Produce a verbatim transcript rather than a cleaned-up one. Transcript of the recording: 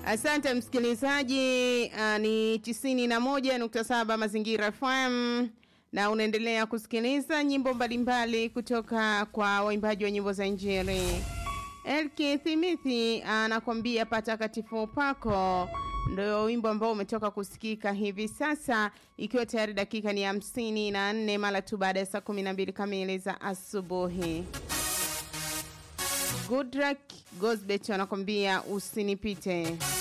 Asante msikilizaji, uh, ni tisini na moja nukta saba Mazingira F M na unaendelea kusikiliza nyimbo mbalimbali kutoka kwa waimbaji wa nyimbo za Injili. Elke Thimithi anakuambia patakatifu pako, ndio wimbo ambao umetoka kusikika hivi sasa, ikiwa tayari dakika ni hamsini na nne mara tu baada ya saa kumi na mbili kamili za asubuhi. Goodluck Gosbet anakuambia usinipite.